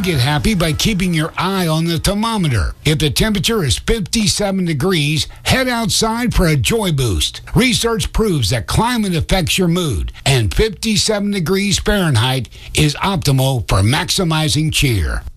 get happy by keeping your eye on the thermometer. If the temperature is 57 degrees, head outside for a joy boost. Research proves that climate affects your mood, and 57 degrees Fahrenheit is optimal for maximizing cheer.